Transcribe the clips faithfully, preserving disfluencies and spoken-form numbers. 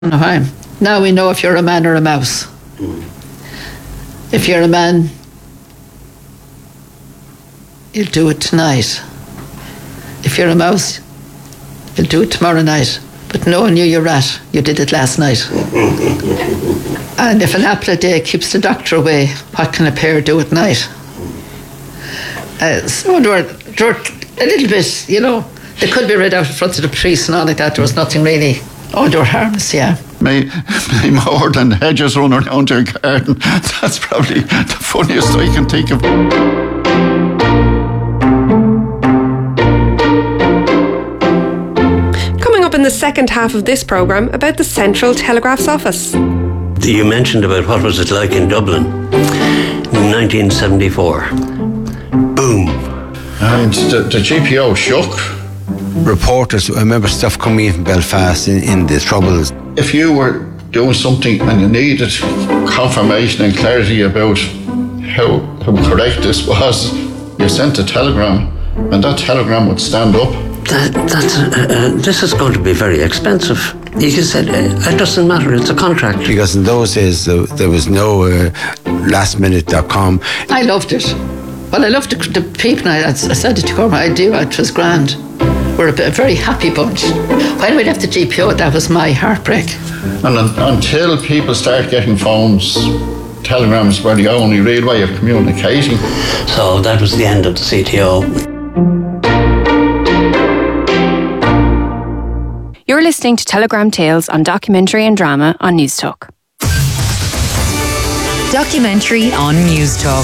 time. Now we know if you're a man or a mouse. If you're a man, you'll do it tonight. If you're a mouse, you'll do it tomorrow night. But knowing you, you're rat, you did it last night. And if an apple a day keeps the doctor away, what can a pear do at night? Uh, so there were, there were a little bit, you know, they could be read out in front of the priest and all like that. There was nothing really. Oh, they were harmless, yeah. May, may more than hedges run around your garden. That's probably the funniest I can think of. Coming up in the second half of this programme about the Central Telegraph's office. You mentioned about what was it like in Dublin in nineteen seventy-four. Boom. And the, the G P O shook. Reporters, I remember stuff coming in from Belfast in, in the Troubles. If you were doing something and you needed confirmation and clarity about how, how correct this was, you sent a telegram and that telegram would stand up. That, that's, uh, uh, this is going to be very expensive. You just said, uh, it doesn't matter, it's a contract. Because in those days, there, there was no uh, last minute dot com. I loved it. Well, I loved the, the people. I, I said it to Cormac, I do, it was grand. We're a, a very happy bunch. When we left the G P O, that was my heartbreak. And un- until people start getting phones, telegrams were the only real way of communicating. So that was the end of the C T O. You're listening to Telegram Tales on Documentary and Drama on News Talk. Documentary on News Talk.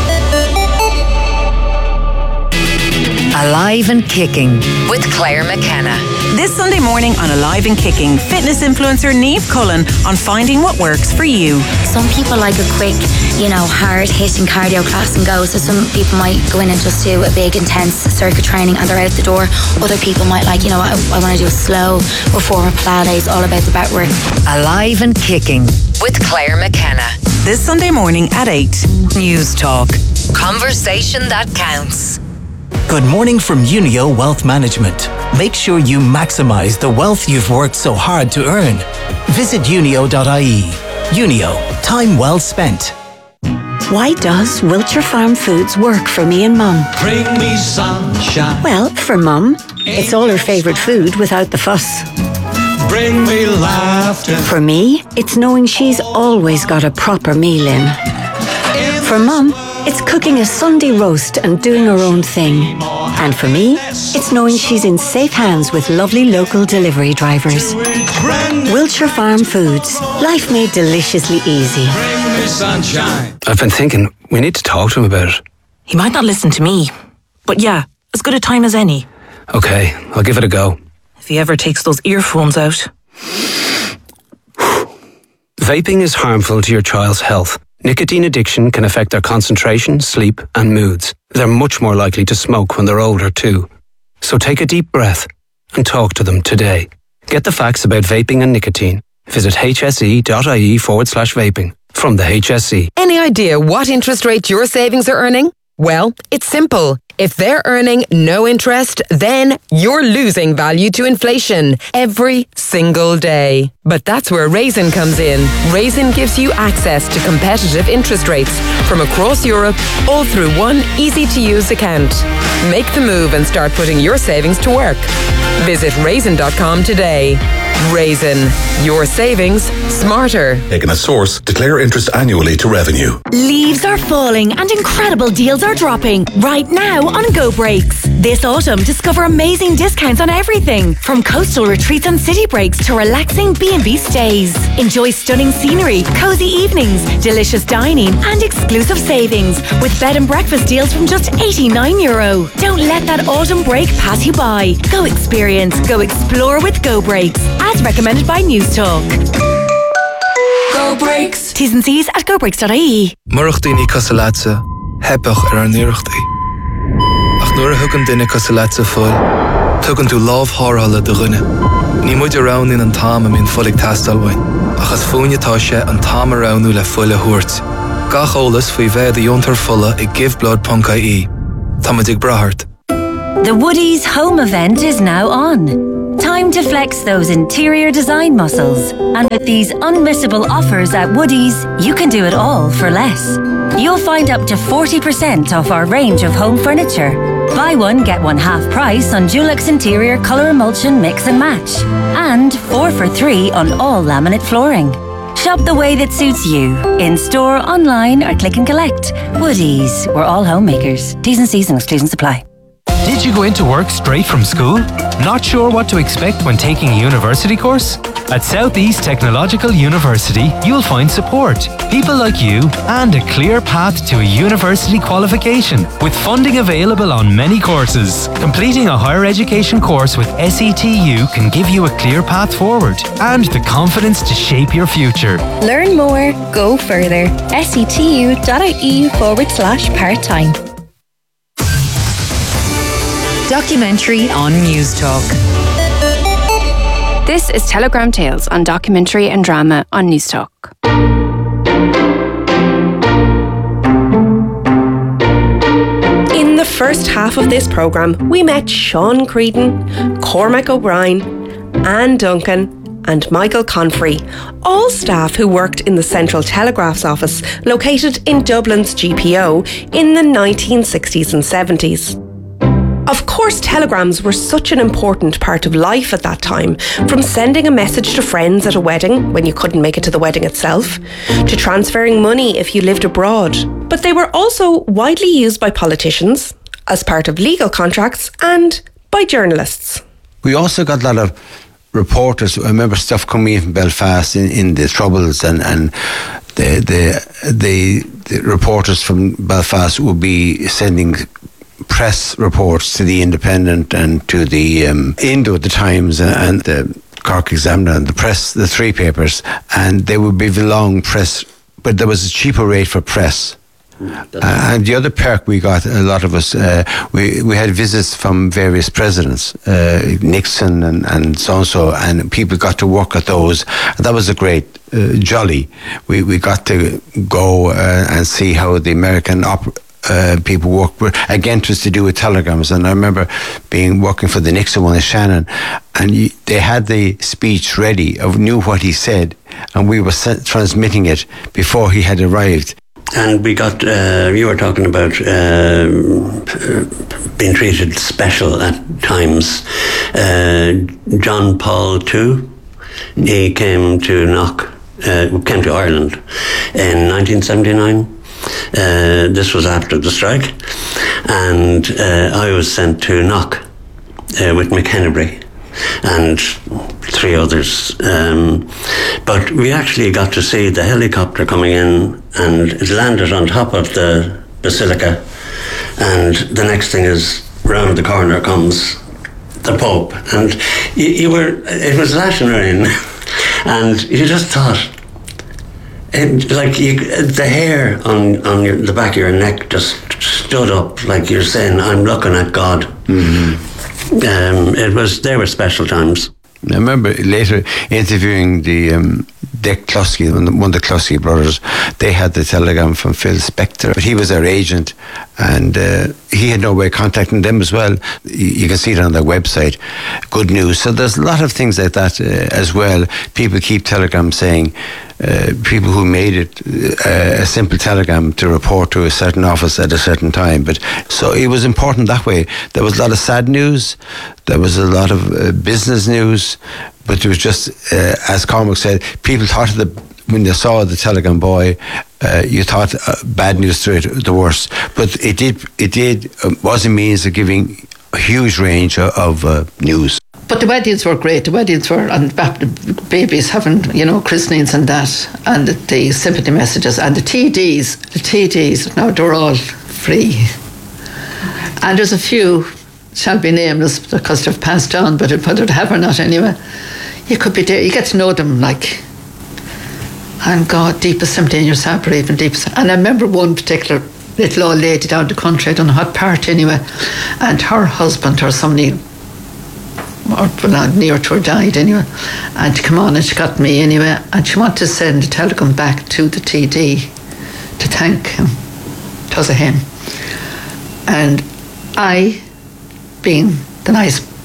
Alive and Kicking with Claire McKenna. This Sunday morning on Alive and Kicking, fitness influencer Niamh Cullen on finding what works for you. Some people like a quick, you know, hard-hitting cardio class and go. So some people might go in and just do a big, intense circuit training and they're out the door. Other people might like, you know, I, I want to do a slow reformer Pilates, all about the back work. Alive and Kicking with Claire McKenna. This Sunday morning at eight. News Talk. Conversation that counts. Good morning from Unio Wealth Management. Make sure you maximise the wealth you've worked so hard to earn. Visit unio dot I E. Unio, time well spent. Why does Wiltshire Farm Foods work for me and Mum? Bring me sunshine. Well, for Mum, it's all her favourite food without the fuss. Bring me laughter. For me, it's knowing she's always got a proper meal in. For Mum, it's cooking a Sunday roast and doing her own thing. And for me, it's knowing she's in safe hands with lovely local delivery drivers. Wiltshire Farm Foods. Life made deliciously easy. I've been thinking, we need to talk to him about it. He might not listen to me, but yeah, as good a time as any. Okay, I'll give it a go. If he ever takes those earphones out. Vaping is harmful to your child's health. Nicotine addiction can affect their concentration, sleep, and moods. They're much more likely to smoke when they're older too. So take a deep breath and talk to them today. Get the facts about vaping and nicotine. Visit hse.ie forward slash vaping from the H S E. Any idea what interest rate your savings are earning? Well, it's simple. If they're earning no interest, then you're losing value to inflation every single day. But that's where Raisin comes in. Raisin gives you access to competitive interest rates from across Europe, all through one easy-to-use account. Make the move and start putting your savings to work. Visit raisin dot com today. Raisin, your savings smarter. Taking a source, declare interest annually to revenue. Leaves are falling and incredible deals are dropping right now on Go Breaks. This autumn, discover amazing discounts on everything from coastal retreats and city breaks to relaxing B and B stays. Enjoy stunning scenery, cozy evenings, delicious dining and exclusive savings with bed and breakfast deals from just eighty-nine euro. Don't let that autumn break pass you by. Go experience, go explore with Go Breaks. As recommended by News Talk. Go Breaks. T's and C's at go breaks dot I E. Marachtaí Casalatsa, hebach ar an iirechtaí. Ach nuair a thugann duine Casalatsa fuil, tugann tú lámh thárthala do dhuine. Ní muid around in an tám a mín fulig tastalhain, achas fúinetá sé an tám aroundú le fuile thuairt. Gach ólas faoi bheith a diontar fulla i giveblood dot I E. Tá muid ag brathart. The Woodies home event is now on. Time to flex those interior design muscles. And with these unmissable offers at Woodies, you can do it all for less. You'll find up to forty percent off our range of home furniture. Buy one, get one half price on Dulux Interior Colour Emulsion Mix and Match. And four for three on all laminate flooring. Shop the way that suits you. In store, online or click and collect. Woodies, we're all homemakers. T's and C's and exclusions apply. Did you go into work straight from school? Not sure what to expect when taking a university course? At Southeast Technological University, you'll find support, people like you, and a clear path to a university qualification, with funding available on many courses. Completing a higher education course with S E T U can give you a clear path forward and the confidence to shape your future. Learn more, go further. setu.ie forward slash part-time. Documentary on News Talk. This is Telegram Tales on documentary and drama on News Talk. In the first half of this programme, we met Sean Creedon, Cormac O'Brien, Anne Duncan and Michael Confrey, all staff who worked in the Central Telegraph's office located in Dublin's G P O in the nineteen sixties and seventies. Of course, telegrams were such an important part of life at that time, from sending a message to friends at a wedding when you couldn't make it to the wedding itself, to transferring money if you lived abroad. But they were also widely used by politicians, as part of legal contracts, and by journalists. We also got a lot of reporters. I remember stuff coming in from Belfast in, in the Troubles, and, and the, the, the, the reporters from Belfast would be sending press reports to the Independent and to the um, Indo, the Times and the Cork Examiner and the press, the three papers, and they would be long press, but there was a cheaper rate for press. Uh, and the other perk we got, a lot of us, uh, we, we had visits from various presidents, uh, Nixon and, and so-and-so, and people got to work at those. And that was a great uh, jolly. We, we got to go uh, and see how the American op- Uh, people work again. It was to do with telegrams, and I remember being working for the Nixon one in Shannon, and you, they had the speech ready, of knew what he said, and we were sent, transmitting it before he had arrived. And we got, uh, you were talking about uh, being treated special at times. Uh, John Paul the Second, he came to Knock, uh, came to Ireland in nineteen seventy-nine. Uh, this was after the strike, and uh, I was sent to Knock uh, with McHenry and three others. Um, but we actually got to see the helicopter coming in, and it landed on top of the Basilica, and the next thing is, round the corner comes the Pope, and you, you were, it was lashing rain, and you just thought, It, like you, the hair on, on your, the back of your neck just stood up, like you're saying, I'm looking at God. Mm-hmm. Um, it was, they were special times. I remember later interviewing the um, Dick Clusky, one of the Clusky brothers. They had the telegram from Phil Spector, but he was their agent, and uh, he had no way of contacting them as well. You can see it on their website, Good News. So there's a lot of things like that uh, as well. People keep telegrams saying, uh, people who made it uh, a simple telegram to report to a certain office at a certain time. But so it was important that way. There was a lot of sad news. There was a lot of uh, business news. But it was just, uh, as Cormac said, people thought of the, when they saw the telegram boy, uh, you thought uh, bad news to it, the worst. But it did, it did, uh, was a means of giving a huge range of, of uh, news. But the weddings were great. The weddings were, and babies having, you know, christenings and that, and the, the sympathy messages, and the T Ds, the T Ds, now they're all free. And there's a few, shall be nameless because they've passed on, but whether they have or not anyway, you could be there, you get to know them, like, and God, deepest sympathy in yourself, or even deepest. And I remember one particular little old lady down the country, I don't know what part anyway, and her husband or somebody, or not near to her, died anyway, and she came on and she got me anyway, and she wanted to send a telegram back to the T D to thank him. It was a him. And I, being the nice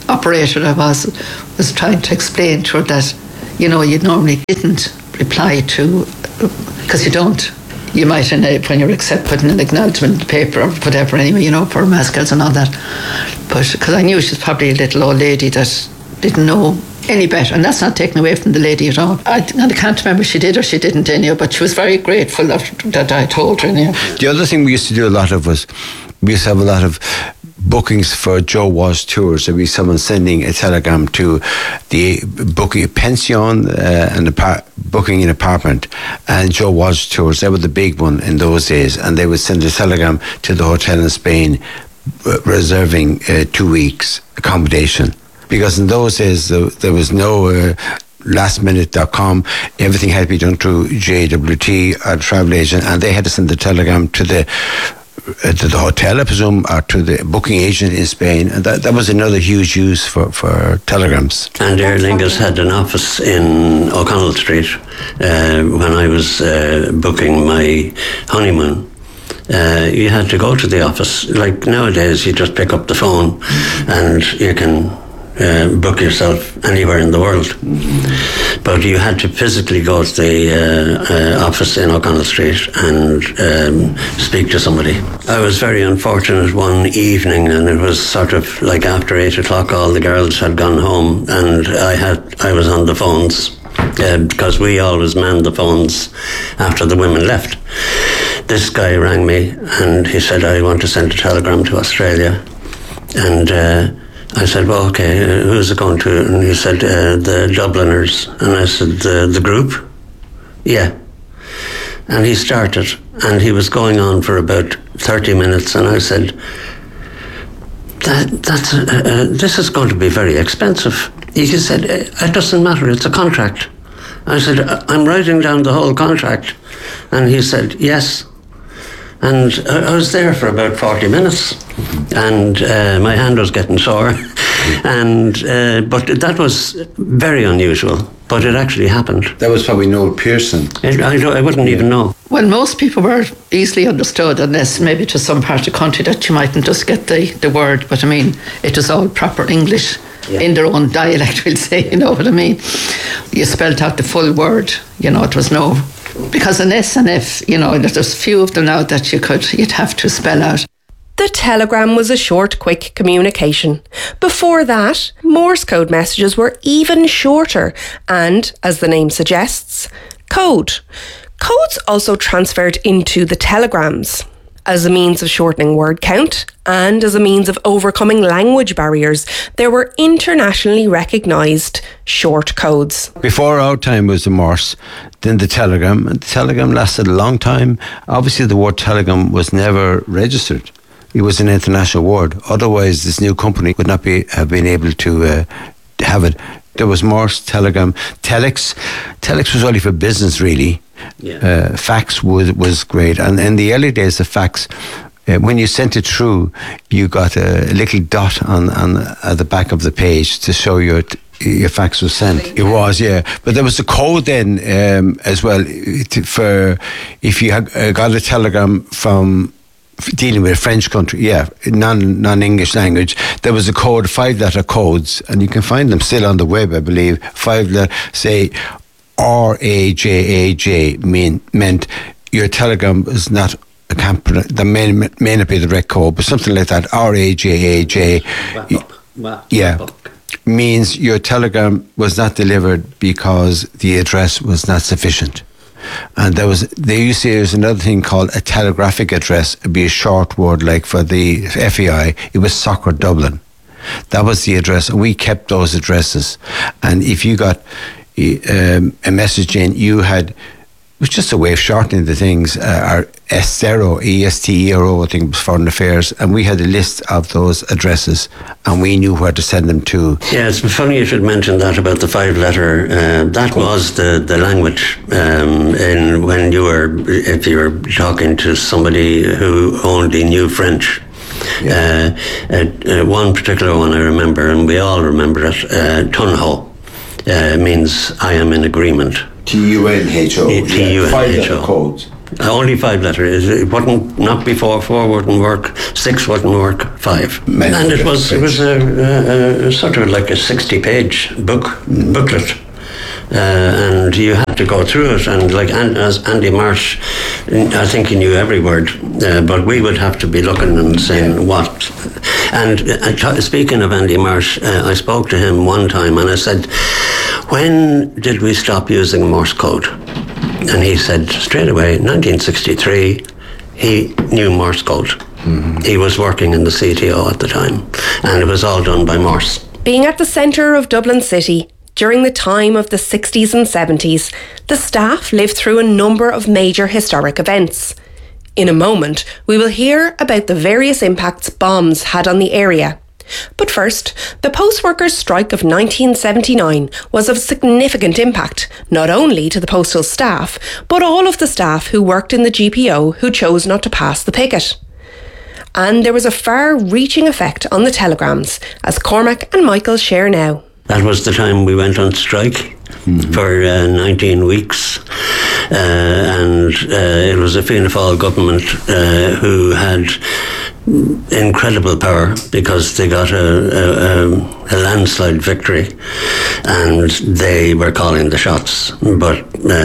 operator I was, was trying to explain to her that, you know, you normally didn't reply to, because you don't. You might, in a, when you're accept, putting an acknowledgement paper or whatever, anyway, you know, for mascals and all that. But because I knew she's probably a little old lady that didn't know any better, and that's not taken away from the lady at all. I, and I can't remember if she did or she didn't anyhow, but she was very grateful that, that I told her anyhow. The other thing we used to do a lot of was, we used to have a lot of bookings for Joe Walsh tours. There'd be someone sending a telegram to the booking a pension uh, and apart, booking an apartment, and Joe Walsh tours, they were the big one in those days, and they would send a telegram to the hotel in Spain uh, reserving uh, two weeks accommodation, because in those days there, there was no uh, last minute dot com. Everything had to be done through J W T or travel agent, and they had to send the telegram to the Uh, to the hotel, I presume, or to the booking agent in Spain, and that, that was another huge use for, for telegrams. And Aer Lingus had an office in O'Connell Street uh, when I was uh, booking my honeymoon. Uh, you had to go to the office. Like nowadays, you just pick up the phone and you can uh, book yourself anywhere in the world. Mm-hmm. But you had to physically go to the uh, uh, office in O'Connell Street and um, speak to somebody. I was very unfortunate one evening, and it was sort of like after eight o'clock, all the girls had gone home, and I had I was on the phones uh, because we always manned the phones after the women left. This guy rang me and he said, I want to send a telegram to Australia. And uh, I said, well, okay, uh, who's it going to? And he said, uh, the Dubliners. And I said, the, the group? Yeah. And he started, and he was going on for about thirty minutes, and I said, that, that's uh, uh, this is going to be very expensive. He said, it doesn't matter, it's a contract. I said, I'm writing down the whole contract. And he said, yes. And I was there for about forty minutes, and uh, my hand was getting sore. and uh, But that was very unusual, but it actually happened. That was probably Noel Pearson. It, I, I wouldn't yeah. even know. Well, most people were easily understood, unless maybe to some part of the country that you mightn't just get the, the word. But I mean, it was all proper English. Yeah. In their own dialect, we'll say, you know what I mean? You spelled out the full word, you know, it was no... Because an S and F, you know, there's few of them now that you could, you'd have to spell out. The telegram was a short, quick communication. Before that, Morse code messages were even shorter and, as the name suggests, code. Codes also transferred into the telegrams as a means of shortening word count and as a means of overcoming language barriers. There were internationally recognised short codes. Before our time was the Morse, then the telegram, and the telegram lasted a long time. Obviously the word telegram was never registered. It was an international word. Otherwise this new company would not be have been able to uh, have it. There was Morse, telegram, telex. Telex was only for business, really. Yeah. Uh, fax was was great, and in the early days of fax, uh, when you sent it through, you got a little dot on on at the back of the page to show your your fax was sent. It was, yeah, but there was a code then um, as well to, for if you had, uh, got a telegram from dealing with a French country, yeah, non non English language. There was a code, five letter codes, and you can find them still on the web, I believe. Five letter, say. R A J A J mean, meant your telegram was not, I can't pronounce, that may, may not be the correct code, but something like that, R A J A J, yeah, means your telegram was not delivered because the address was not sufficient. And there was, they used to use another thing called a telegraphic address. It'd be a short word, like for the F A I, it was Soccer Dublin. That was the address, and we kept those addresses. And if you got Um, a message in, you had, it was just a way of shortening the things, uh, our S E R O, E S T E R O, I think it was Foreign Affairs, and we had a list of those addresses, and we knew where to send them to. Yeah, it's funny you should mention that about the five letter, uh, that was the, the language, um, in when you were, if you were talking to somebody who only knew French. Yeah. Uh, uh, uh, one particular one I remember, and we all remember it, uh, Tunho. Uh, means I am in agreement. T U N H O. T U N H O. Codes. Uh, only five letters. It wouldn't, not before four wouldn't work, six wouldn't work, five. Many and it was it was a, a, a sort of like a sixty-page book mm. booklet. Uh, and you had to go through it, and like as Andy Marsh, I think he knew every word, uh, but we would have to be looking and saying what. And uh, speaking of Andy Marsh, uh, I spoke to him one time and I said, when did we stop using Morse code? And he said straight away, nineteen sixty-three, he knew Morse code. Mm-hmm. He was working in the C T O at the time, and it was all done by Morse. Being at the centre of Dublin City, during the time of the sixties and seventies, the staff lived through a number of major historic events. In a moment, we will hear about the various impacts bombs had on the area. But first, the post workers' strike of nineteen seventy-nine was of significant impact, not only to the postal staff, but all of the staff who worked in the G P O who chose not to pass the picket. And there was a far-reaching effect on the telegrams, as Cormac and Michael share now. That was the time we went on strike mm-hmm. for uh, nineteen weeks. Uh, and uh, it was a Fianna Fáil government uh, who had incredible power because they got a, a, a landslide victory and they were calling the shots. But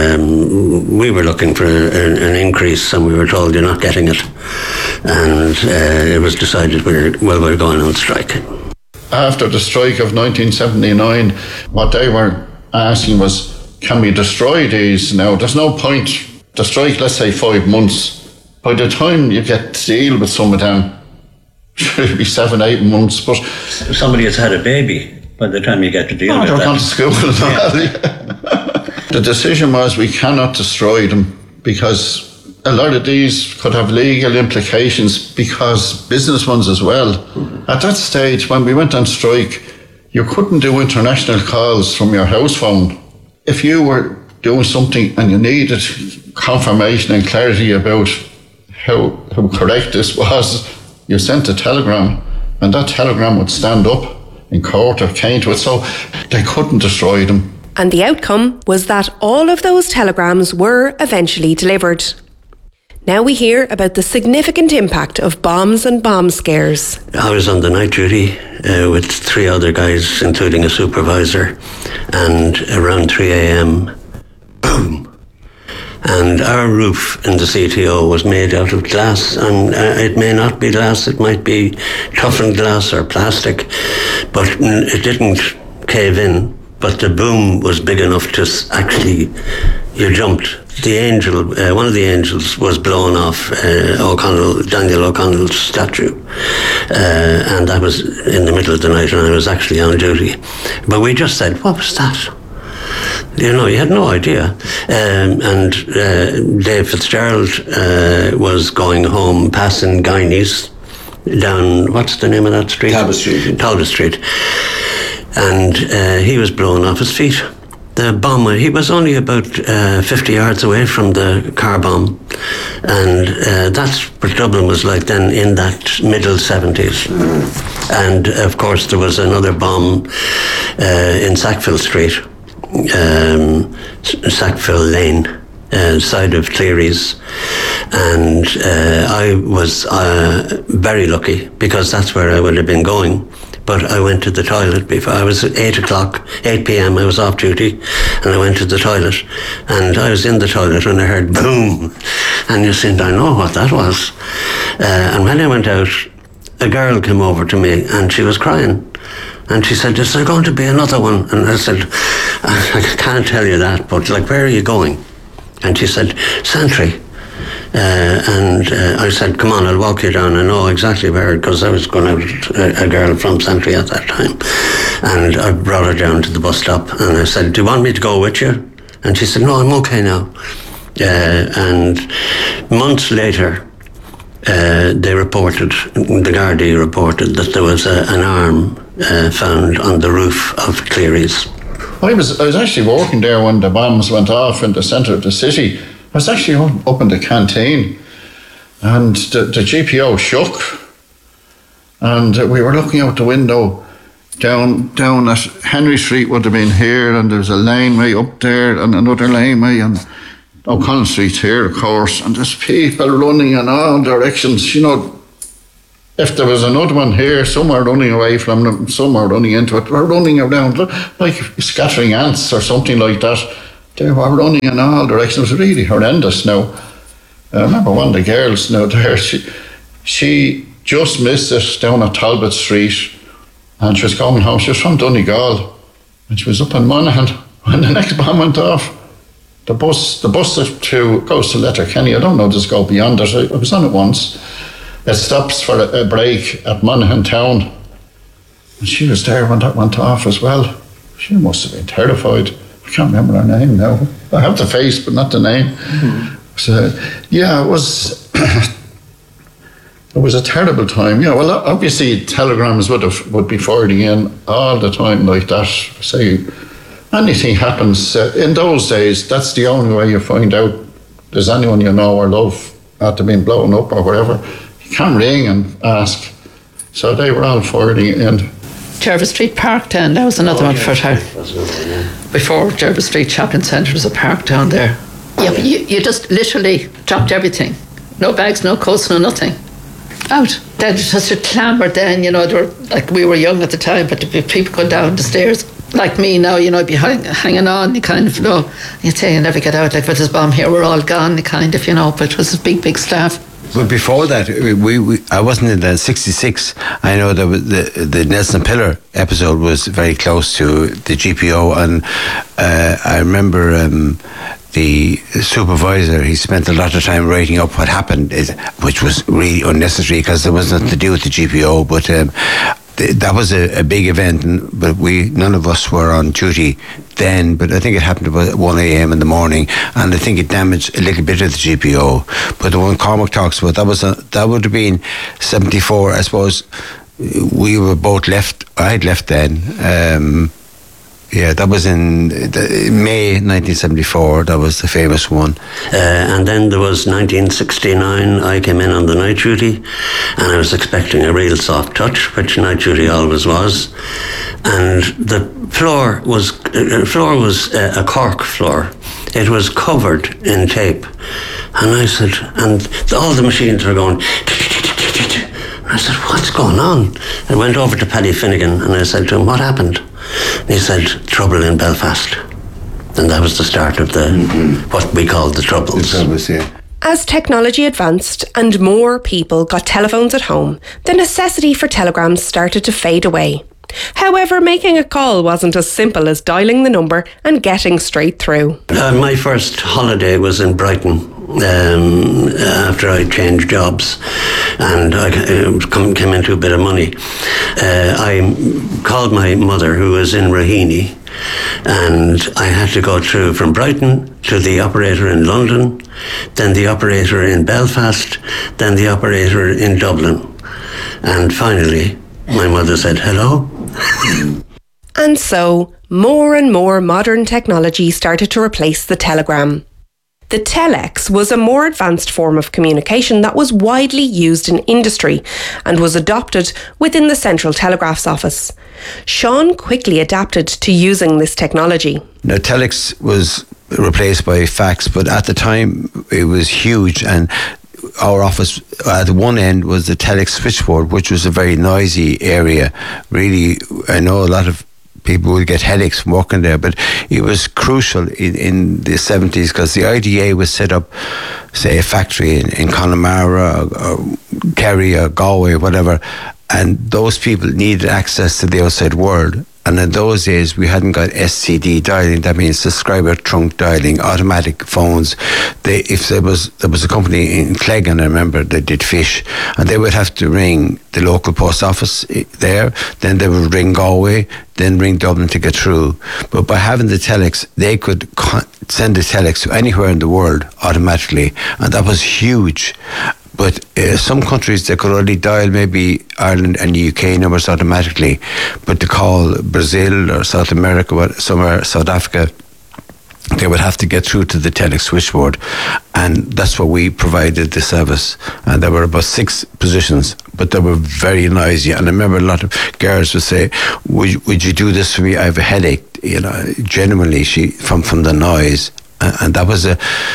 um, we were looking for a, an increase and we were told you're not getting it. And uh, it was decided we were, well, we're going on strike. After the strike of nineteen seventy-nine, what they were asking was, can we destroy these now? There's no point. The strike, let's say five months. By the time you get to deal with some of them, it'll be seven, eight months. But somebody has had a baby by the time you get to deal oh, with they're that. gone to school as well. Yeah. The decision was we cannot destroy them because a lot of these could have legal implications because business ones as well. Mm-hmm. At that stage, when we went on strike, you couldn't do international calls from your house phone. If you were doing something and you needed confirmation and clarity about how, how correct this was, you sent a telegram and that telegram would stand up in court or came to it, so they couldn't destroy them. And the outcome was that all of those telegrams were eventually delivered. Now we hear about the significant impact of bombs and bomb scares. I was on the night duty uh, with three other guys, including a supervisor, and around three a.m, boom. And our roof in the C T O was made out of glass, and uh, it may not be glass, it might be toughened glass or plastic, but it didn't cave in. But the boom was big enough to actually, you jumped. The angel, uh, one of the angels was blown off uh, O'Connell, Daniel O'Connell's statue. Uh, and that was in the middle of the night and I was actually on duty. But we just said, what was that? You know, you had no idea. Um, and uh, Dave Fitzgerald uh, was going home passing Guineas down, what's the name of that street? Talbot Street. Talbot Street. And uh, he was blown off his feet. The bomb, he was only about uh, fifty yards away from the car bomb. And uh, that's what Dublin was like then in that middle seventies. Mm. And of course there was another bomb uh, in Sackville Street, um, Sackville Lane, uh, side of Cleary's. And uh, I was uh, very lucky because that's where I would have been going. But I went to the toilet before. I was at eight o'clock, eight p.m. I was off duty, and I went to the toilet, and I was in the toilet, and I heard boom, and you said, I know what that was. Uh, and when I went out, a girl came over to me, and she was crying, and she said, is there going to be another one? And I said, I can't tell you that, but like, where are you going? And she said, Santry. Uh, and uh, I said, come on, I'll walk you down. I know exactly where, because I was going out with a, a girl from Santry at that time. And I brought her down to the bus stop and I said, do you want me to go with you? And she said, no, I'm okay now. Uh, and months later, uh, they reported, the Gardaí reported that there was a, an arm uh, found on the roof of Cleary's. I was, I was actually walking there when the bombs went off in the centre of the city. I was actually up in the canteen and the, the G P O shook and we were looking out the window down down at Henry Street would have been here and there's a laneway up there and another laneway and O'Connell Street here, of course, and there's people running in all directions. You know, if there was another one here, some are running away from them, some are running into it. We're running around like scattering ants or something like that. They were running in all directions. It was really horrendous now. I remember one of the girls now there, she, she just missed it down at Talbot Street, and she was coming home. She was from Donegal, and she was up in Monaghan when the next bomb went off. The bus, the bus to goes to Letterkenny. I don't know, does it go beyond it? I was on it once. It stops for a, a break at Monaghan town, and she was there when that went off as well. She must have been terrified. I can't remember her name now. I have the face, but not the name. Mm-hmm. So, yeah, it was. It was a terrible time. Yeah, well, obviously telegrams would have would be forwarding in all the time like that. Say anything happens uh, in those days. That's the only way you find out there's anyone you know or love after being blown up or whatever. You can't ring and ask. So they were all forwarding it in. Jervis Street Park down, that was another oh, one yeah. for her. Yeah. Before Jervis Street Shopping Centre was a park down there. Yeah, but you, you just literally dropped everything. No bags, no coats, no nothing. Out. Then just a clamour then, you know, they were, like we were young at the time, but if people go down the stairs, like me now, you know, be hang, hanging on, you kind of, you know, you'd say you never get out, like with this bomb here, we're all gone, you kind of, you know, but it was a big, big staff. But before that, we, we I wasn't in the sixty-six. I know that the the Nelson Pillar episode was very close to the G P O, and uh, I remember um, the supervisor. He spent a lot of time writing up what happened, which was really unnecessary because there was nothing to do with the G P O. But um, th- that was a, a big event, and, but we none of us were on duty then. But I think it happened about one a.m. in the morning, and I think it damaged a little bit of the G P O. But the one Cormac talks about, that was a, that would have been seventy-four, I suppose. We were both left. I had left then. Um, yeah, that was in the, May nineteen seventy-four. That was the famous one. Uh, and then there was nineteen sixty-nine. I came in on the night duty, and I was expecting a real soft touch, which night duty always was. And the floor was uh, floor was uh, a cork floor. It was covered in tape, and I said, and the, all the machines were going. And I said, what's going on? I went over to Paddy Finnegan and I said to him, what happened? And he said, trouble in Belfast. And that was the start of the mm-hmm. what we called the Troubles. The Troubles, yeah. As technology advanced and more people got telephones at home, the necessity for telegrams started to fade away. However, making a call wasn't as simple as dialing the number and getting straight through. Uh, my first holiday was in Brighton. Um, after I changed jobs and I uh, come, came into a bit of money, uh, I called my mother, who was in Raheny, and I had to go through from Brighton to the operator in London, then the operator in Belfast, then the operator in Dublin, and finally my mother said hello. And so more and more modern technology started to replace the telegram. The telex was a more advanced form of communication that was widely used in industry and was adopted within the Central Telegraph's office. Sean quickly adapted to using this technology. Now, telex was replaced by fax, but at the time it was huge, and our office at one end was the telex switchboard, which was a very noisy area. Really, I know a lot of people would get headaches from working there, but it was crucial in, in the seventies because the I D A was set up, say, a factory in, in Connemara or, or Kerry or Galway or whatever, and those people needed access to the outside world. And in those days, we hadn't got S C D dialing. That means subscriber trunk dialing, automatic phones. They, if there was there was a company in Cleggan, I remember, they did fish, and they would have to ring the local post office there. Then they would ring Galway, then ring Dublin to get through. But by having the telex, they could con- send the telex to anywhere in the world automatically, and that was huge. But uh, some countries, they could only dial maybe Ireland and U K numbers automatically. But to call Brazil or South America, somewhere, South Africa, they would have to get through to the telex switchboard. And that's what we provided the service. And there were about six positions, but they were very noisy. And I remember a lot of girls would say, would, would you do this for me? I have a headache. You know, genuinely, she, from, from the noise. and, and that was a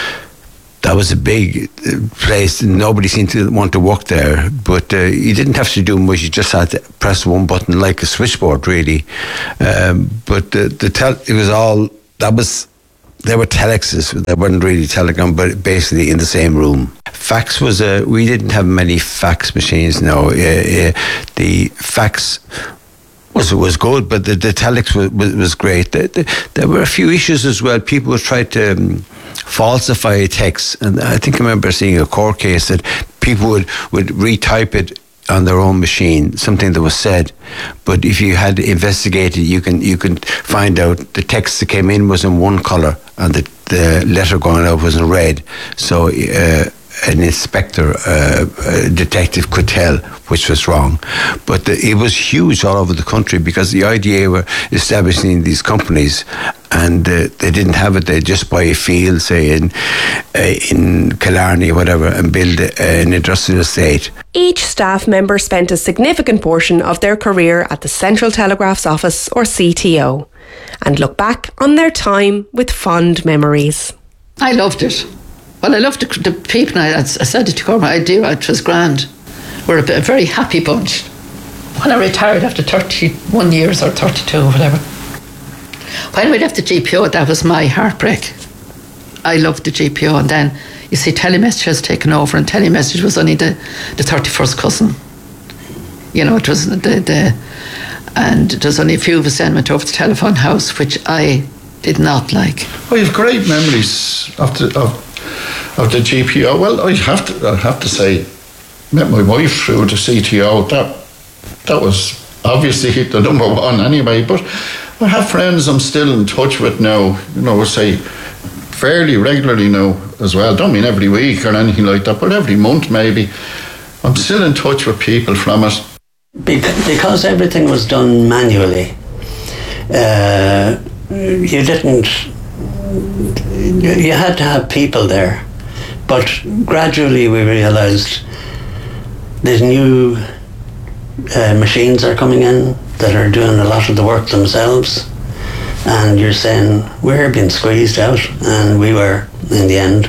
that was a big place. Nobody seemed to want to work there, but uh, you didn't have to do much. You just had to press one button like a switchboard, really. Um, but the, the tel- it was all that was. There were telexes. They weren't really telegram, but basically in the same room. Fax was a. We didn't have many fax machines. No, uh, uh, the fax was was good, but the, the telex was was, was great. The, the, there were a few issues as well. People would try to um, falsify text, and I think I remember seeing a court case that people would would retype it on their own machine, something that was said, but if you had investigated, you can you can find out the text that came in was in one colour and the, the letter going out was in red. So uh, an inspector, uh, a detective could tell which was wrong. But the, it was huge all over the country because the I D A were establishing these companies, and uh, they didn't have it. They just buy a field, say in uh, in Killarney or whatever, and build uh, an industrial estate. Each staff member spent a significant portion of their career at the Central Telegraph's office, or C T O, and look back on their time with fond memories. I loved it. Well, I loved the, the people. I, I said it to Cormac, I do, it was grand. We're a, a very happy bunch. When I retired after thirty-one years or thirty-two or whatever, when we left the G P O, that was my heartbreak. I loved the G P O, and then you see telemessage has taken over, and telemessage was only the, the thirty-first cousin. You know, it was the, the and there's only a few of us then went over to Telephone House, which I did not like. Oh, you have great memories of the, of, of the G P O. Well, I have to I have to say, met my wife through the C T O. That that was obviously the number one anyway. But I have friends I'm still in touch with now. You know, I say fairly regularly now as well. Don't mean every week or anything like that, but every month maybe. I'm still in touch with people from it. Because everything was done manually, uh, you didn't. You had to have people there, but gradually we realised these new uh, machines are coming in that are doing a lot of the work themselves, and you're saying we're being squeezed out, and we were in the end.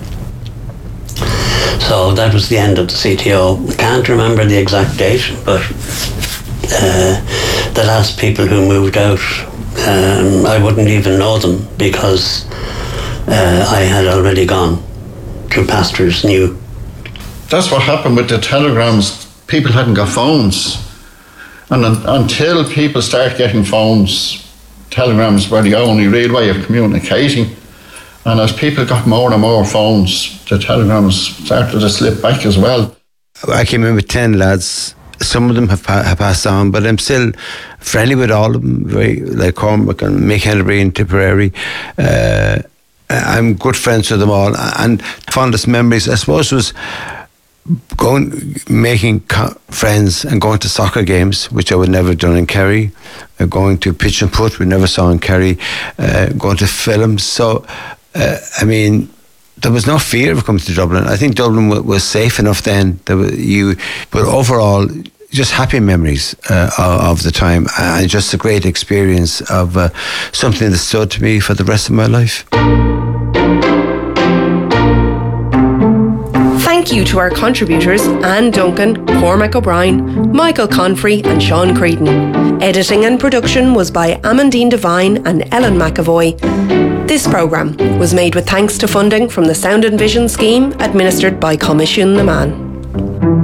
So that was the end of the C T O. I can't remember the exact date, but uh, the last people who moved out, um, I wouldn't even know them because uh, I had already gone to pastures new. That's what happened with the telegrams. People hadn't got phones, and un- until people start getting phones, telegrams were the only real way of communicating. And as people got more and more phones, the telegrams started to slip back as well. I came in with ten lads. Some of them have, pa- have passed on, but I'm still friendly with all of them. Very like Cormac and Mick Henry and Tipperary. Uh, I'm good friends with them all, and fondest memories, I suppose, was going, making co- friends and going to soccer games, which I would never have done in Kerry. Uh, going to pitch and putt, we never saw in Kerry. Uh, going to films. So, uh, I mean, there was no fear of coming to Dublin. I think Dublin w- was safe enough then. That was, you, but overall, just happy memories uh, of the time, and just a great experience of uh, something that stood to me for the rest of my life. Thank you to our contributors Anne Duncan, Cormac O'Brien, Michael Confrey and Sean Creedon. Editing and production was by Amandine Devine and Ellen McAvoy. This programme was made with thanks to funding from the Sound and Vision scheme administered by Comisiún na Meán.